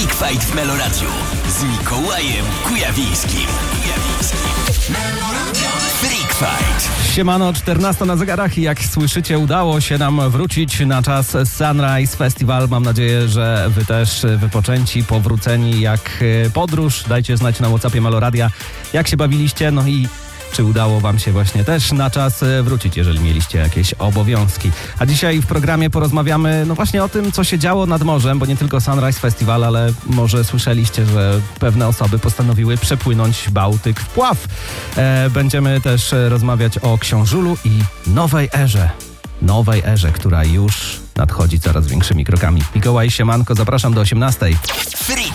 Freak Fight w Meloradiu z Mikołajem Kujawińskim. Freak Fight. Siemano, 14 na zegarach i jak słyszycie, udało się nam wrócić na czas Sunrise Festival. Mam nadzieję, że wy też wypoczęci, powróceni jak podróż. Dajcie znać na WhatsAppie Meloradia, jak się bawiliście, no i czy udało wam się właśnie też na czas wrócić, jeżeli mieliście jakieś obowiązki. A dzisiaj w programie porozmawiamy no właśnie o tym, co się działo nad morzem, bo nie tylko Sunrise Festival, ale może słyszeliście, że pewne osoby postanowiły przepłynąć Bałtyk w pław. Będziemy też rozmawiać o Książulu i nowej erze, która już nadchodzi coraz większymi krokami. Mikołaj, siemanko, zapraszam do 18:00. Freak